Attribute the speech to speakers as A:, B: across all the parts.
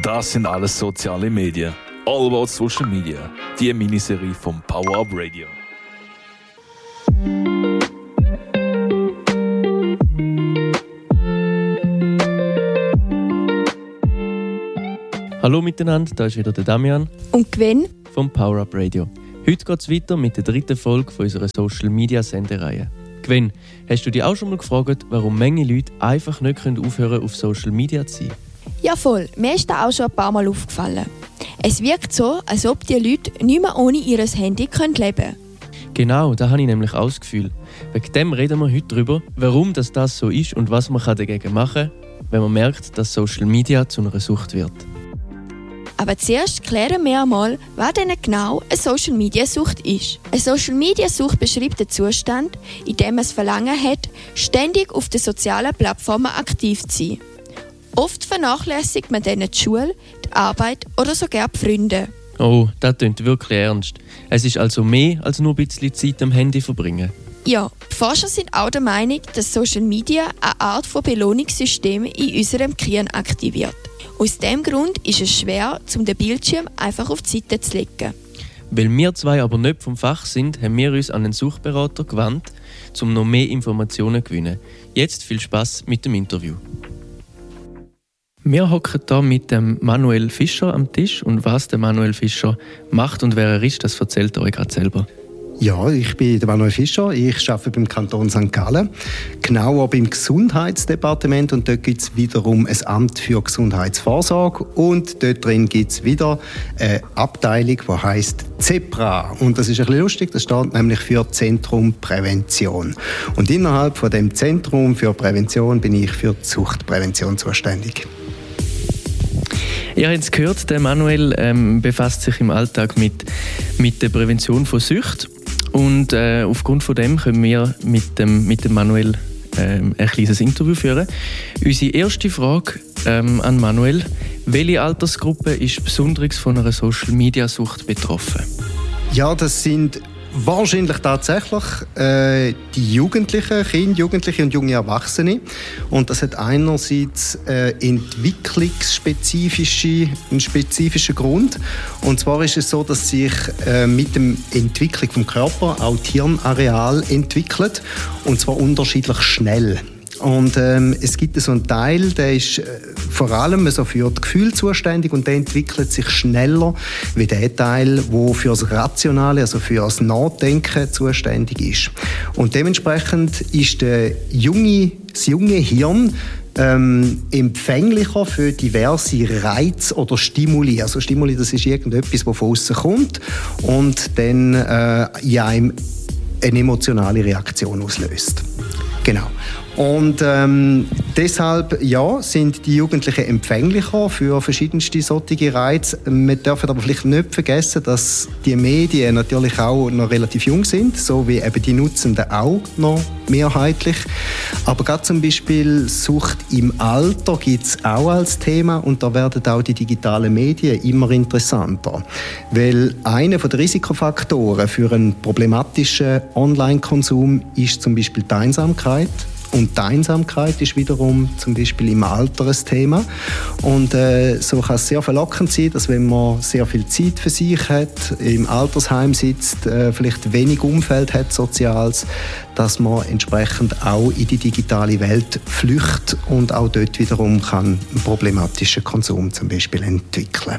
A: Das sind alles soziale Medien. All about Social Media. Die Miniserie vom Power Up Radio.
B: Hallo miteinander, da ist wieder der Damian
C: und Gwen
B: vom Power Up Radio. Heute geht es weiter mit der dritten Folge von unserer Social Media Sendereihe. Gwen, hast du dich auch schon mal gefragt, warum Menge Leute einfach nicht aufhören können, auf Social Media zu sein?
C: Ja voll, mir ist das auch schon ein paar Mal aufgefallen. Es wirkt so, als ob die Leute nicht mehr ohne ihr Handy leben können.
B: Genau, da habe ich nämlich auch das Gefühl. Wegen dem reden wir heute darüber, warum das so ist und was man dagegen machen kann, wenn man merkt, dass Social Media zu einer Sucht wird.
C: Aber zuerst klären wir einmal, was denn genau eine Social-Media-Sucht ist. Eine Social-Media-Sucht beschreibt den Zustand, in dem man das Verlangen hat, ständig auf den sozialen Plattformen aktiv zu sein. Oft vernachlässigt man dann die Schule, die Arbeit oder sogar die Freunde.
B: Oh, das klingt wirklich ernst. Es ist also mehr als nur ein bisschen Zeit am Handy verbringen.
C: Ja, die Forscher sind auch der Meinung, dass Social Media eine Art von Belohnungssystem in unserem Gehirn aktiviert. Aus diesem Grund ist es schwer, den Bildschirm einfach auf die Seite zu legen.
B: Weil wir zwei aber nicht vom Fach sind, haben wir uns an einen Suchberater gewandt, um noch mehr Informationen zu gewinnen. Jetzt viel Spass mit dem Interview. Wir hocken hier mit dem Manuel Fischer am Tisch und was der Manuel Fischer macht und wer er ist, das erzählt er euch gerade selber.
D: Ja, ich bin der Manuel Fischer, ich arbeite beim Kanton St. Gallen, genauer beim Gesundheitsdepartement und dort gibt es wiederum ein Amt für Gesundheitsvorsorge und dort drin gibt es wieder eine Abteilung, die heisst ZEPRA und das ist ein bisschen lustig, das steht nämlich für Zentrum Prävention und innerhalb von dem Zentrum für Prävention bin ich für die Suchtprävention zuständig.
B: Ihr habt es gehört, der Manuel befasst sich im Alltag mit der Prävention von Sucht. Und aufgrund von dem können wir mit dem Manuel ein kleines Interview führen. Unsere erste Frage an Manuel: Welche Altersgruppe ist besonders von einer Social-Media-Sucht betroffen?
D: Ja, das sind wahrscheinlich tatsächlich die Jugendlichen, Kinder, Jugendliche und junge Erwachsene. Und das hat einerseits einen spezifischen Grund. Und zwar ist es so, dass sich mit der Entwicklung des Körpers auch das Hirnareal entwickelt. Und zwar unterschiedlich schnell. Und es gibt so einen Teil, der ist vor allem so für das Gefühl zuständig und der entwickelt sich schneller wie der Teil, der für das Rationale, also für das Nachdenken zuständig ist. Und dementsprechend ist das junge Hirn empfänglicher für diverse Reize oder Stimuli. Also Stimuli, das ist irgendetwas, das von außen kommt und dann in einem eine emotionale Reaktion auslöst. Genau. Und deshalb sind die Jugendlichen empfänglicher für verschiedenste solche Reize. Wir dürfen aber vielleicht nicht vergessen, dass die Medien natürlich auch noch relativ jung sind, so wie eben die Nutzenden auch noch mehrheitlich. Aber gerade zum Beispiel Sucht im Alter gibt es auch als Thema und da werden auch die digitalen Medien immer interessanter. Weil einer der Risikofaktoren für einen problematischen Online-Konsum ist zum Beispiel die Einsamkeit. Und die Einsamkeit ist wiederum zum Beispiel im Alter ein Thema. Und so kann es sehr verlockend sein, dass wenn man sehr viel Zeit für sich hat, im Altersheim sitzt, vielleicht wenig Umfeld hat, Soziales, dass man entsprechend auch in die digitale Welt flüchtet und auch dort wiederum kann einen problematischen Konsum zum Beispiel entwickeln.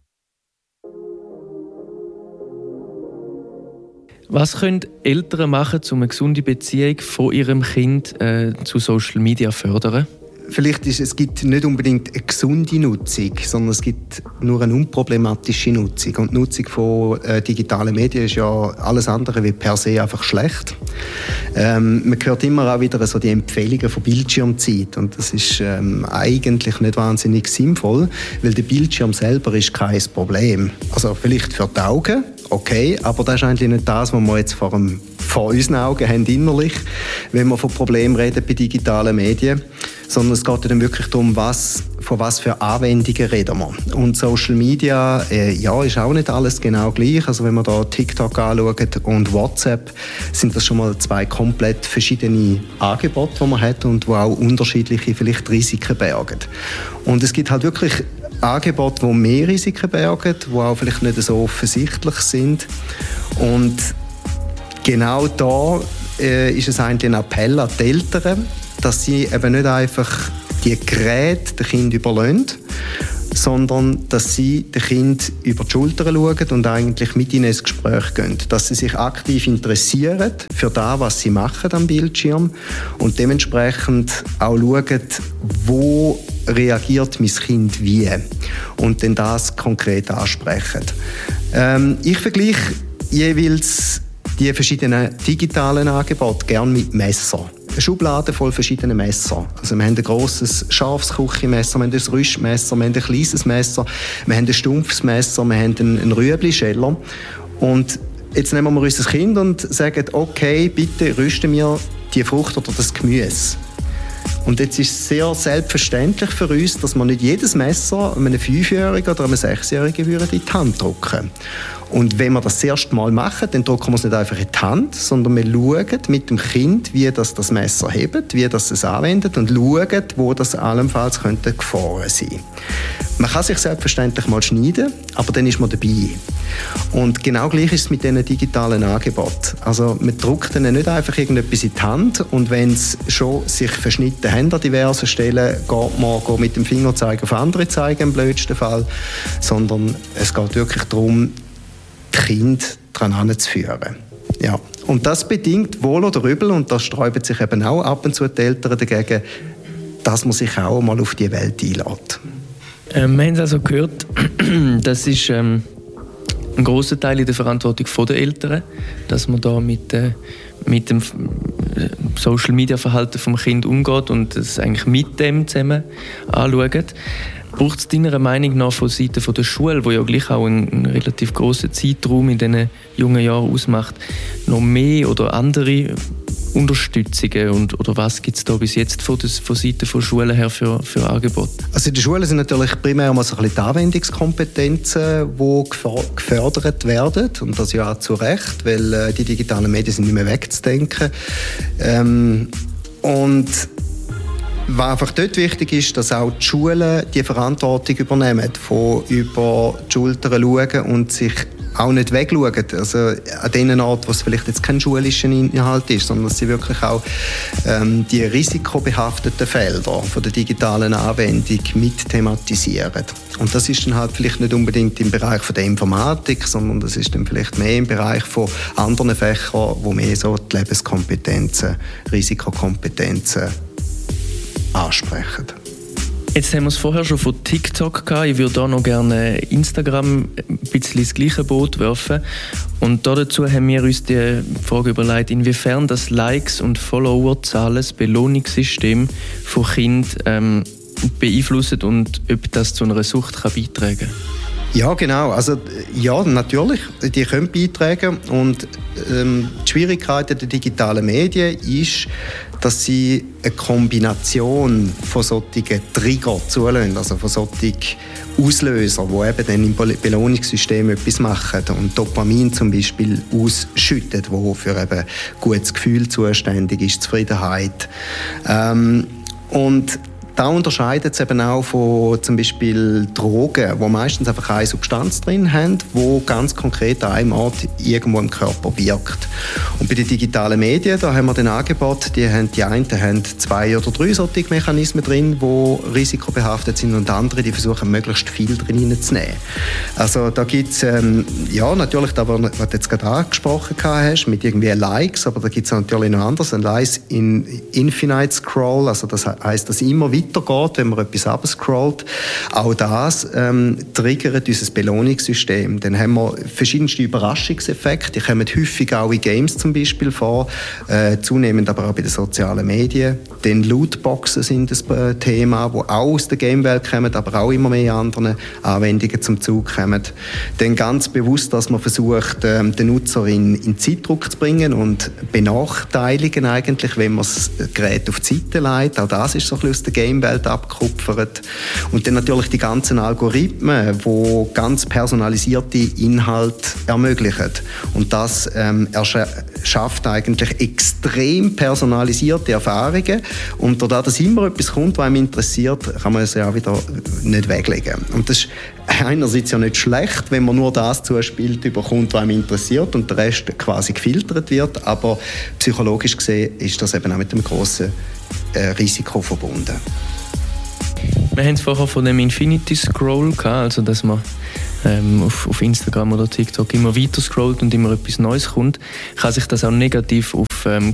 B: Was können Eltern machen, um eine gesunde Beziehung von ihrem Kind zu Social Media fördern?
D: Vielleicht es gibt nicht unbedingt eine gesunde Nutzung, sondern es gibt nur eine unproblematische Nutzung. Und die Nutzung von digitalen Medien ist ja alles andere wie per se einfach schlecht. Man hört immer auch wieder so die Empfehlungen von Bildschirmzeit. Und das ist eigentlich nicht wahnsinnig sinnvoll, weil der Bildschirm selber ist kein Problem. Also vielleicht für die Augen, okay, aber das ist eigentlich nicht das, was wir jetzt vor unseren Augen haben innerlich, wenn wir von Problemen reden bei digitalen Medien. Sondern es geht dann wirklich darum, von was für Anwendungen reden wir. Und Social Media, ist auch nicht alles genau gleich. Also wenn man da TikTok anschaut und WhatsApp, sind das schon mal zwei komplett verschiedene Angebote, die man hat und die auch unterschiedliche vielleicht Risiken bergen. Und es gibt halt wirklich Angebote, die mehr Risiken bergen, die auch vielleicht nicht so offensichtlich sind. Und genau da ist es eigentlich ein Appell an die Eltern, dass sie eben nicht einfach die Geräte den Kindern überlassen, sondern dass sie den Kind über die Schulter schauen und eigentlich mit ihnen ins Gespräch gehen. Dass sie sich aktiv interessieren für das, was sie machen am Bildschirm und dementsprechend auch schauen, wo reagiert mein Kind wie und dann das konkret ansprechen. Ich vergleiche jeweils die verschiedenen digitalen Angebote gerne mit Messern. Eine Schublade voll verschiedene Messer. Also wir haben ein grosses Schafsküchenmesser, wir haben ein Rüstmesser, wir haben ein kleines Messer, wir haben ein stumpfes Messer, wir haben einen Rüebli-Scheller. Und jetzt nehmen wir unser Kind und sagen, okay, bitte rüsten wir die Frucht oder das Gemüse. Und jetzt ist es sehr selbstverständlich für uns, dass man nicht jedes Messer einem 5-Jährigen oder einem 6-Jährigen in die Hand drücken. Und wenn wir das erste Mal machen, dann drücken wir es nicht einfach in die Hand, sondern wir schauen mit dem Kind, wie das Messer hebt, wie das es anwendet und schauen, wo das allenfalls Gefahren sein könnten. Man kann sich selbstverständlich mal schneiden, aber dann ist man dabei. Und genau gleich ist es mit diesen digitalen Angeboten. Also man drückt ihnen nicht einfach irgendetwas in die Hand und wenn sie schon sich verschnitten haben an diversen Stellen, geht man mit dem Fingerzeiger auf andere zeigen, im blödsten Fall, sondern es geht wirklich darum, die Kinder daran heranzuführen. Ja. Und das bedingt wohl oder übel, und das sträuben sich eben auch ab und zu die Eltern dagegen, dass man sich auch mal auf die Welt einlässt.
B: Wir haben also gehört, das ist ein grosser Teil in der Verantwortung der Eltern, dass man da mit dem Social-Media-Verhalten des Kindes umgeht und es eigentlich mit dem zusammen anschaut. Braucht es deiner Meinung nach von Seiten der Schule, wo ja gleich auch einen relativ grossen Zeitraum in diesen jungen Jahren ausmacht, noch mehr oder andere Unterstützungen oder was gibt es da bis jetzt von Seiten der Schulen her für Angebote?
D: Also in der Schule sind natürlich primär mal so ein bisschen die Anwendungskompetenzen, die gefördert werden und das ja auch zu Recht, weil die digitalen Medien sind nicht mehr wegzudenken. Und was einfach dort wichtig ist, dass auch die Schulen die Verantwortung übernehmen, von über die Schulter schauen und sich auch nicht wegschauen. Also an den Orten, wo es vielleicht jetzt kein schulischer Inhalt ist, sondern dass sie wirklich auch die risikobehafteten Felder von der digitalen Anwendung mit thematisieren. Und das ist dann halt vielleicht nicht unbedingt im Bereich von der Informatik, sondern das ist dann vielleicht mehr im Bereich von anderen Fächern, wo mehr so die Lebenskompetenzen, Risikokompetenzen ansprechen.
B: Jetzt haben wir es vorher schon von TikTok gehabt. Ich würde da noch gerne Instagram ein bisschen ins gleiche Boot werfen. Und dazu haben wir uns die Frage überlegt, inwiefern das Likes- und Followerzahlen das Belohnungssystem von Kindern beeinflusst und ob das zu einer Sucht beitragen kann.
D: Ja, genau. Also, ja, natürlich. Die können beitragen. Und die Schwierigkeit der digitalen Medien ist, dass sie eine Kombination von solchen Trigger zulassen, also von solchen Auslösern, die eben dann im Belohnungssystem etwas machen und Dopamin zum Beispiel ausschütten, wo für eben gutes Gefühl zuständig ist, Zufriedenheit. Und da unterscheidet es eben auch von zum Beispiel Drogen, die meistens einfach eine Substanz drin haben, die ganz konkret an einem Ort irgendwo im Körper wirkt. Und bei den digitalen Medien, da haben wir den Angebot, die einen haben 2 oder 3 solche Mechanismen drin, die risikobehaftet sind und andere, die versuchen möglichst viel drin reinzunehmen. Also da gibt es ja natürlich, das, was du jetzt gerade angesprochen hast, mit irgendwie Likes, aber da gibt es natürlich noch anderes, ein Likes in Infinite Scroll, also das heisst, dass immer weitergeht, wenn man etwas abscrollt. Auch das triggert unser Belohnungssystem. Dann haben wir verschiedenste Überraschungseffekte. Die kommen häufig auch in Games zum Beispiel vor, zunehmend aber auch bei den sozialen Medien. Dann Lootboxen sind ein Thema, die auch aus der Gamewelt kommen, aber auch immer mehr anderen Anwendungen zum Zug kommen. Dann ganz bewusst, dass man versucht, den Nutzer in Zeitdruck zu bringen und benachteiligen eigentlich, wenn man das Gerät auf die Seite legt. Auch das ist so ein bisschen aus der Gamewelt Gamewelt abkupfert. Und dann natürlich die ganzen Algorithmen, die ganz personalisierte Inhalte ermöglichen. Und das schafft eigentlich extrem personalisierte Erfahrungen. Und dadurch, dass immer etwas kommt, was einem interessiert, kann man es ja auch wieder nicht weglegen. Und das ist einerseits ja nicht schlecht, wenn man nur das zuspielt bekommt, was einem interessiert und der Rest quasi gefiltert wird. Aber psychologisch gesehen ist das eben auch mit einem grossen Risiko verbunden.
B: Wir haben es vorher von dem Infinity Scroll gehabt, also dass man auf Instagram oder TikTok immer weiter scrollt und immer etwas Neues kommt. Kann sich das auch negativ auf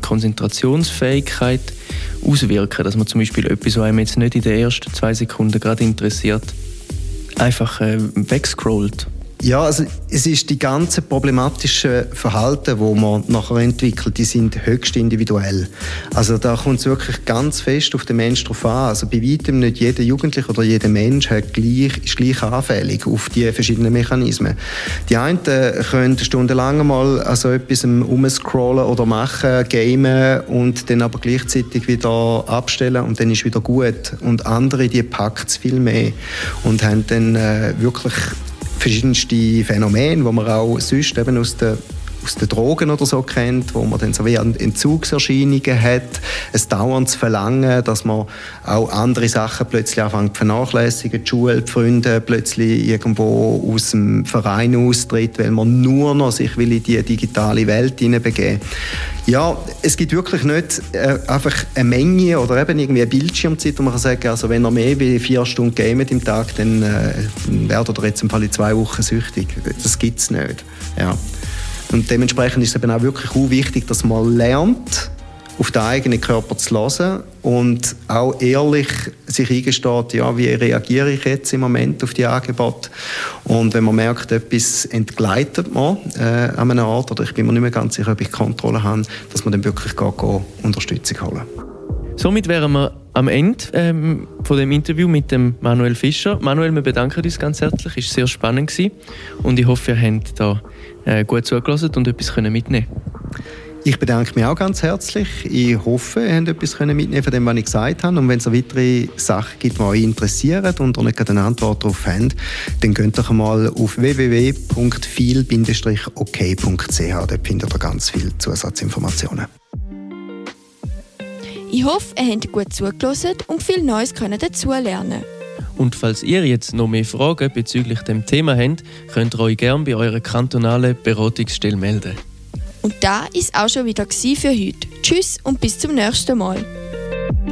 B: Konzentrationsfähigkeit auswirken, dass man zum Beispiel etwas, was einem jetzt nicht in den ersten 2 Sekunden gerade interessiert, einfach wegscrollt?
D: Ja, also es ist die ganzen problematischen Verhalten, die man nachher entwickelt, die sind höchst individuell. Also da kommt es wirklich ganz fest auf den Menschen drauf an. Also bei weitem nicht jeder Jugendliche oder jeder Mensch ist gleich anfällig auf die verschiedenen Mechanismen. Die einen können stundenlang mal also etwas umscrollen oder machen, gamen und dann aber gleichzeitig wieder abstellen und dann ist wieder gut. Und andere, die packt es viel mehr und haben dann wirklich verschiedenste Phänomene, die man auch sonst eben aus den Drogen oder so kennt, wo man dann so wie Entzugserscheinungen hat, ein dauerndes Verlangen, dass man auch andere Sachen plötzlich anfängt zu vernachlässigen, die Schule, die Freunde plötzlich irgendwo aus dem Verein austritt, weil man nur noch sich in die digitale Welt hineinbegeben. Ja, es gibt wirklich nicht einfach eine Menge oder eben irgendwie eine Bildschirmzeit, wo man kann sagen, also wenn ihr mehr als 4 Stunden gamet im Tag, dann werdet ihr jetzt im Fall in 2 Wochen süchtig. Das gibt es nicht. Ja. Und dementsprechend ist es eben auch wirklich auch wichtig, dass man lernt, auf den eigenen Körper zu hören und auch ehrlich sich eingesteht, ja, wie reagiere ich jetzt im Moment auf die Angebote. Und wenn man merkt, etwas entgleitet man an einem Ort oder ich bin mir nicht mehr ganz sicher, ob ich Kontrolle habe, dass man dann wirklich Unterstützung holen.
B: Somit wären wir am Ende von dem Interview mit dem Manuel Fischer. Manuel, wir bedanken uns ganz herzlich. Es war sehr spannend und ich hoffe, ihr habt da gut zugelassen und etwas mitnehmen können.
D: Ich bedanke mich auch ganz herzlich. Ich hoffe, ihr habt etwas mitnehmen von dem, was ich gesagt habe. Und wenn es weitere Sachen gibt, die euch interessieren und ihr nicht eine Antwort darauf habt, dann geht doch einmal auf www.feel-ok.ch. Dort findet ihr ganz viele Zusatzinformationen.
C: Ich hoffe, ihr habt gut zugelassen und viel Neues dazu lernen.
B: Und falls ihr jetzt noch mehr Fragen bezüglich dem Thema habt, könnt ihr euch gerne bei eurer kantonalen Beratungsstelle melden.
C: Und das war auch schon wieder für heute. Tschüss und bis zum nächsten Mal.